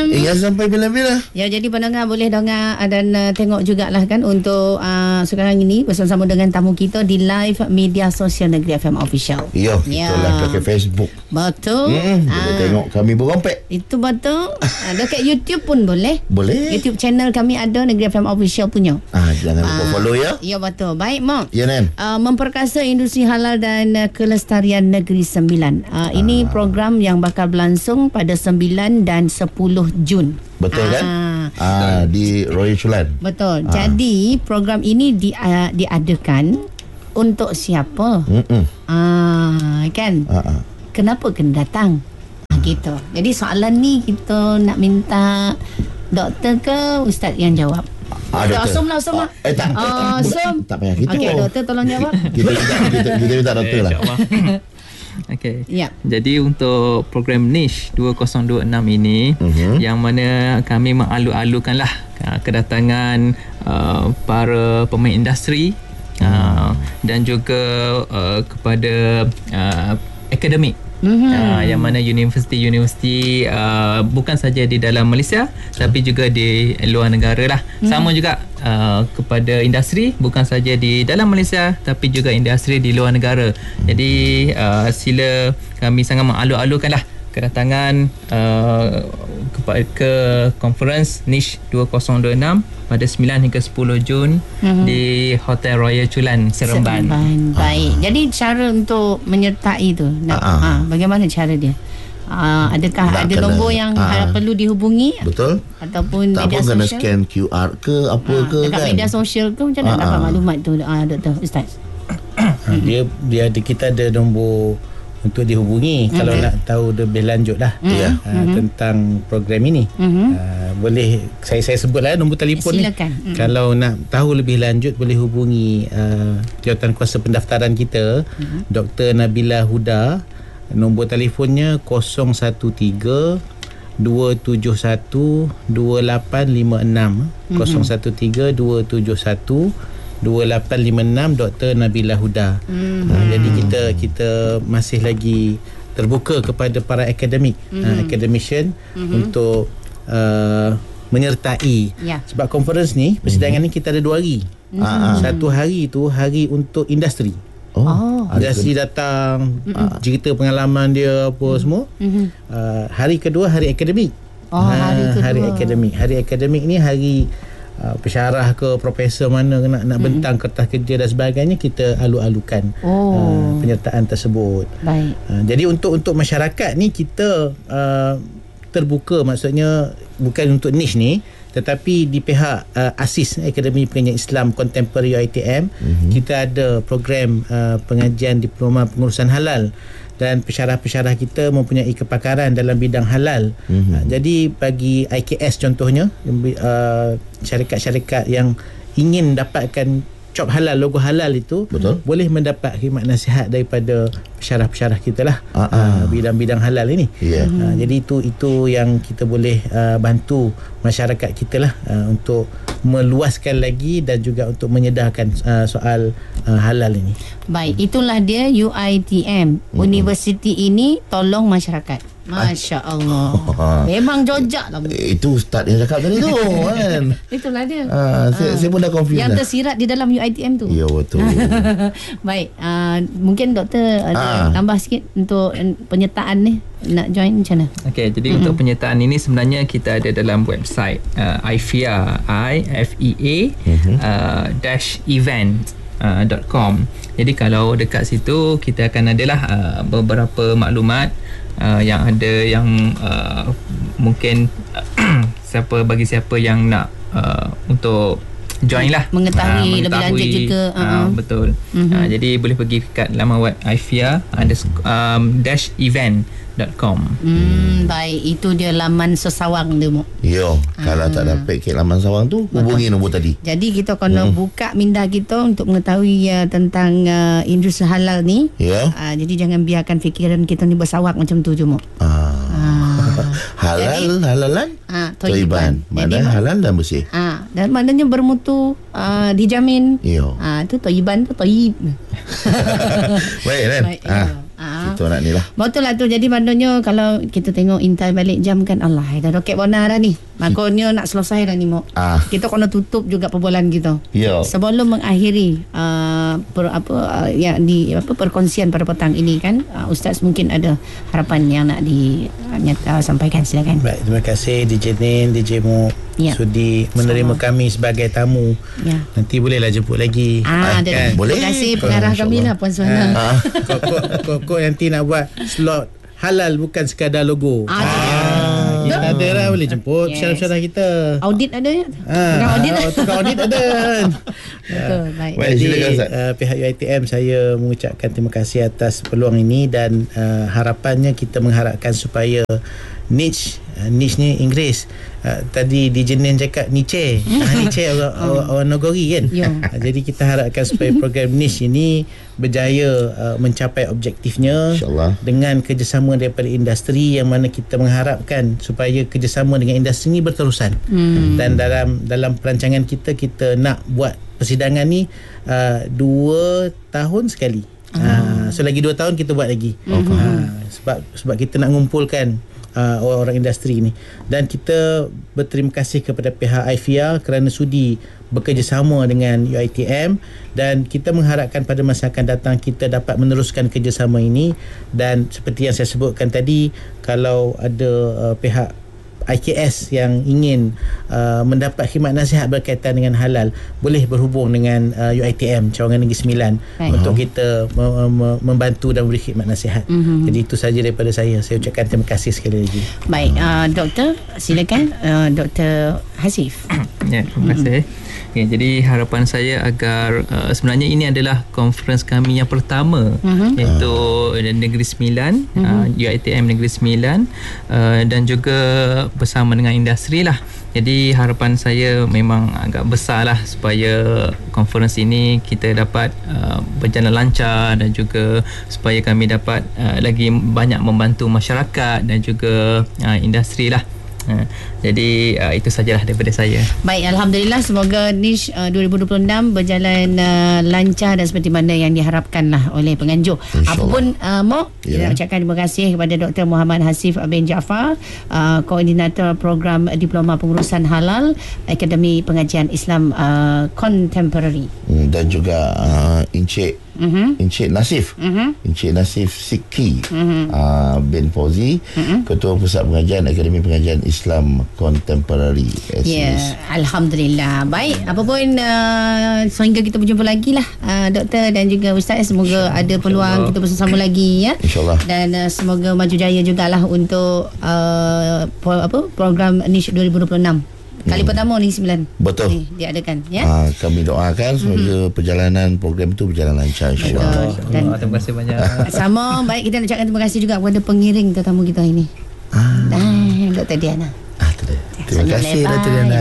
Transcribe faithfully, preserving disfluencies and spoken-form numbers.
malam. Hingga sampai bila-bila. Ya, jadi pendengar boleh dengar dan uh, tengok jugalah kan untuk uh, sekarang ini bersama dengan tamu kita di live media sosial Negeri F M Official. Ya, Ya. itulah dekat Facebook. Betul. Hmm, boleh Ah. tengok kami berompek. Itu betul. Ah, dekat YouTube pun boleh. Boleh. YouTube channel kami ada Negeri F M Official punya. Ah, jangan lupa Ah, follow ya. Ya, betul. Baik, Mak. Ya, Nen. Uh, memperkasa industri halal dan uh, kelestarian Negeri Sembilan. Uh, ini program yang bakal berlangsung pada sembilan dan sepuluh Jun. Betul kan? Ah. Ah, di Royal Chulan. Betul. Ah. Jadi program ini di, uh, diadakan untuk siapa? Mm-mm. Ah, kan? Ah, ah. Kenapa kena datang? Ah, gitu. Jadi soalan ni kita nak minta doktor ke ustaz yang jawab? Ah, Doktor doktor. Asum lah, Asum lah. Eh, tak. Ah, Asum. Tak payah gitu. Okey, doktor tolong jawab. Kita minta, kita, kita minta doktor lah. Okey. Ya. Jadi untuk program Niche dua kosong dua enam ini Mhm. yang mana kami mengalu-alukanlah uh, kedatangan uh, para pemain industri uh, dan juga uh, kepada uh, akademik. Mm-hmm. Uh, yang mana universiti-universiti uh, bukan saja di dalam Malaysia tapi juga di luar negara lah. Mm. Sama juga uh, kepada industri bukan saja di dalam Malaysia tapi juga industri di luar negara. Jadi uh, sila kami sangat mengalu-alukan lah kedatangan uh, ke, ke conference Niche dua kosong dua enam pada sembilan hingga sepuluh Jun mm-hmm. di Hotel Royal Chulan, Seremban. Seremban. Baik. Ah. Jadi cara untuk menyertai tu, nak, Ah, ah. ah, bagaimana cara dia? Ah, adakah Tak ada kena, nombor yang ah. perlu dihubungi? Betul. Ataupun Tak media pun kena sosial? scan Q R ke apa Ah, ke dekat kan. media sosial ke macam mana Ah, dapat ah. maklumat tu, ah, Doktor Ustaz? dia dia ada, kita ada nombor untuk dihubungi mm-hmm. kalau nak tahu lebih lanjut lah Ya. uh, mm-hmm. tentang program ini. Mm-hmm. uh, boleh saya saya sebutlah nombor telefon Silakan. ni. Mm. Kalau nak tahu lebih lanjut boleh hubungi uh, jawatan kuasa pendaftaran kita mm-hmm. Doktor Nabila Huda. Nombor telefonnya kosong satu tiga dua tujuh satu dua lapan lima enam mm-hmm. kosong satu tiga dua tujuh satu dua lapan lima enam Doktor Nabila Huda. Mm-hmm. Uh, jadi kita kita masih lagi terbuka kepada para akademik, mm-hmm. uh, academician mm-hmm. untuk uh, menyertai. Ya. Sebab conference ni, persidangan mm-hmm. ni kita ada dua hari. Mm-hmm. Satu hari tu hari untuk industri. Oh. Industri datang, mm-hmm. cerita pengalaman dia apa mm-hmm. semua. Mm-hmm. Uh, hari kedua hari akademik. Oh, hari kedua. Hari akademik. Hari akademik ni hari Uh, pensyarah ke profesor mana nak nak bentang mm-hmm. kertas kerja dan sebagainya, kita alu-alukan Oh. uh, penyertaan tersebut. Baik. Uh, jadi untuk untuk masyarakat ni kita uh, terbuka, maksudnya bukan untuk niche ni tetapi di pihak uh, ASIS, Akademi Pengajian Islam Contemporary U I T M, mm-hmm. kita ada program uh, pengajian diploma pengurusan halal dan pensyarah-pensyarah kita mempunyai kepakaran dalam bidang halal. Mm-hmm. Uh, jadi bagi I K S contohnya, uh, syarikat-syarikat yang ingin dapatkan cop halal, logo halal itu, betul, boleh mendapat khidmat nasihat daripada pensyarah-pensyarah kita lah, uh-uh. uh, bidang-bidang halal ini. Yeah. Uh, jadi itu itu yang kita boleh uh, bantu masyarakat kita lah uh, untuk meluaskan lagi dan juga untuk menyedarkan uh, soal uh, halal ini. Baik, itulah dia U I T M. Mm-hmm. Universiti ini tolong masyarakat. Masya Allah. Memang jojak lah. Itu ustaz yang cakap tadi tu kan. Itulah dia. Ah, saya, Ah. saya pun dah confused Yang dah. tersirat di dalam U I T M tu. Ya, betul. Baik, uh, mungkin doktor ada Ah. tambah sikit untuk penyertaan ni, nak join macam mana? Okey, jadi mm-hmm. untuk penyertaan ini sebenarnya kita ada dalam website uh, I F E A, I F E A mm-hmm. uh, dash event uh, dot com. Jadi kalau dekat situ kita akan adalah uh, beberapa maklumat uh, yang ada yang uh, mungkin uh, siapa bagi siapa yang nak uh, untuk join lah, mengetahui, uh, lebih lanjut juga uh, uh, betul. Mm-hmm. Uh, jadi boleh pergi kat laman web I F E A um, dash event dot com. Hmm, baik, itu dia laman sesawang dia, Mok. Yo, kalau Ah. tak dapat kek laman sawang tu, hubungi nombor tadi. Jadi kita kena Hmm. buka minda kita untuk mengetahui uh, tentang uh, industri halal ni. Ya. Uh, jadi jangan biarkan fikiran kita ni bersawak macam tu je, Mok. Ah. Ah. Halal, halalan, Ah, toiban. Mana Mak, halal dan bersih. ah, dan maknanya bermutu, uh, dijamin. Yo. Ah, tu toiban tu toib. Baik kan? Baik, Ah. ya. Ah. Kita nak ni lah. Betul lah tu. Jadi maknanya kalau kita tengok intai balik jam kan, Allah, dah roket bona dah ni. Maknanya nak selesai dah ni, Mok. Ah. Kita kena tutup juga perbualan kita. Ya. Sebelum mengakhiri uh, per, apa uh, yang di apa perkongsian pada petang ini kan, uh, Ustaz mungkin ada harapan yang nak di uh, nyata, sampaikan, silakan. Baik, terima kasih D J Nin, D J Mo Ya. sudi menerima Sama. kami sebagai tamu. Ya. Nanti bolehlah jemput lagi. Ah, ada. kan? Boleh. Terima kasih pengarah Insya kami Allah. lah Puan Suhana. Ah. Kok kok kok kok nanti nak buat slot halal bukan sekadar logo. Ah, Ah, kita ada lah, boleh jemput Yes. syarah-syarah kita. Audit ada ya? Ah, Tukang audit. ah, tukang audit ada. Betul, baik. Baik, Jadi silakan, Ustaz. uh, pihak U I T M saya mengucapkan terima kasih atas peluang ini dan uh, harapannya kita mengharapkan supaya niche uh, niche ni Inggeris. Uh, tadi D J Nin cakap Nietzsche. Ah, Nietzsche orang, orang, orang Nogori kan. Ya. Uh, jadi kita harapkan supaya program niche ini berjaya uh, mencapai objektifnya InsyaAllah. dengan kerjasama daripada industri, yang mana kita mengharapkan supaya kerjasama dengan industri ini berterusan. Hmm. Dan dalam dalam perancangan kita kita nak buat persidangan ni uh, dua tahun sekali. Ha, so lagi dua tahun kita buat lagi. Mhm. Ha, sebab sebab kita nak mengumpulkan uh, orang-orang industri ni, dan kita berterima kasih kepada pihak I F I A kerana sudi bekerjasama dengan U I T M, dan kita mengharapkan pada masa akan datang kita dapat meneruskan kerjasama ini. Dan seperti yang saya sebutkan tadi, kalau ada uh, pihak I K S yang ingin uh, mendapat khidmat nasihat berkaitan dengan halal, boleh berhubung dengan uh, U I T M Cawangan Negeri Sembilan Baik. untuk kita me- me- membantu dan memberi khidmat nasihat. Mhm. Jadi itu saja daripada saya. Saya ucapkan terima kasih sekali lagi. Baik, uh, doktor, silakan uh, Doktor Hasif. Ya, terima kasih. Okay, jadi harapan saya agar uh, sebenarnya ini adalah conference kami yang pertama, Mhm. iaitu uh, Negeri Sembilan, uh, U I T M Negeri Sembilan, uh, dan juga bersama dengan industri lah. Jadi harapan saya memang agak besar lah supaya conference ini kita dapat uh, berjalan lancar, dan juga supaya kami dapat uh, lagi banyak membantu masyarakat dan juga uh, industri lah. Uh, jadi uh, itu sajalah daripada saya. Baik, Alhamdulillah, semoga niche uh, dua ribu dua puluh enam berjalan uh, lancar dan seperti mana yang diharapkan lah oleh penganjur. InsyaAllah. Apapun uh, Mok, kita Ya. nak ucapkan terima kasih kepada Doktor Muhammad Hasif bin Jaafar, uh, Koordinator Program Diploma Pengurusan Halal Akademi Pengajian Islam uh, Contemporary. Hmm, dan juga uh, Encik Mhm. Encik Nasif Mhm. Encik Nasif Sikki Mhm. uh, bin Fauzi, Mhm. Ketua Pusat Pengajian Akademi Pengajian Islam Contemporary. Ya, Alhamdulillah. Baik, apapun uh, sehingga kita berjumpa lagi lah uh, Doktor dan juga Ustaz. Semoga ada peluang kita bersama lagi ya. InsyaAllah. Dan uh, semoga maju jaya jugalah untuk uh, pro, apa program Niche dua ribu dua puluh enam. Kali hmm. pertama ni sembilan. Betul. Ni diadakan ya. Uh, kami doakan semoga perjalanan program itu berjalan lancar, insyaAllah. Betul. Dan Allah, terima kasih banyak. sama, baik, kita nak ucapkan terima kasih juga kepada pengiring tetamu kita ini. Ah, Dan Doktor Diana. ah, tu dia. Terima Senyum kasih lebar. Datuk Diana.